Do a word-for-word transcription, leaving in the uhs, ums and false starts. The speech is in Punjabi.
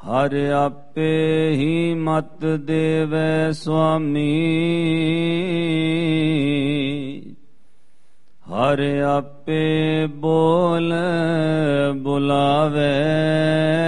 ਹਰਿ ਆਪੇ ਹੀ ਮਤ ਦੇਵੈ ਸੁਆਮੀ। ਹਰਿ ਆਪੇ ਬੋਲ ਬੁਲਾਵੈ